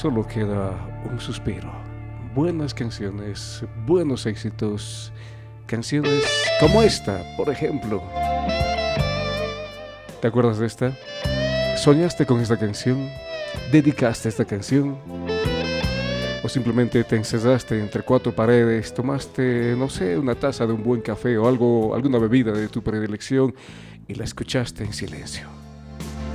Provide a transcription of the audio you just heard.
solo queda un suspiro. Buenas canciones, buenos éxitos, canciones como esta, por ejemplo. ¿Te acuerdas de esta? ¿Soñaste con esta canción? ¿Dedicaste esta canción? ¿O simplemente te encerraste entre cuatro paredes, tomaste, no sé, una taza de un buen café o algo, alguna bebida de tu predilección y la escuchaste en silencio?